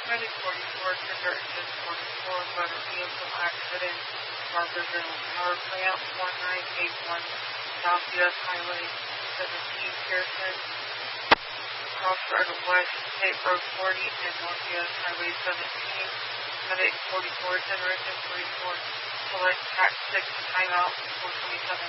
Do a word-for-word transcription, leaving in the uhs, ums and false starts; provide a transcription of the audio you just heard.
Medic forty-four, tender engine forty-four, motor vehicle accident, Barberville Power Plant, one nine eight one, South U S Highway seventeen, Pearson, Crossroad West, State Road forty, and North U S Highway seventeen. Medic forty-four, tender engine forty-four, select track six, timeout, four twenty-seven.